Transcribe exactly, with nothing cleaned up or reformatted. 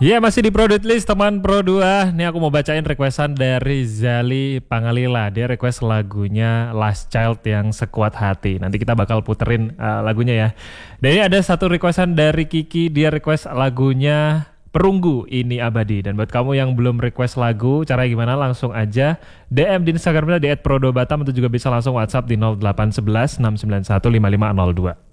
Iya, masih di Product List teman Pro dua. Nih aku mau bacain requestan dari Zali Pangalila. Dia request lagunya Last Child yang Sekuat Hati. Nanti kita bakal puterin uh, lagunya ya. Dan ini ada satu requestan dari Kiki. Dia request lagunya Perunggu Ini Abadi. Dan buat kamu yang belum request lagu, cara gimana? Langsung aja D M di Instagramnya di et pro dua batam atau juga bisa langsung WhatsApp di nol delapan satu satu enam sembilan satu lima lima nol dua.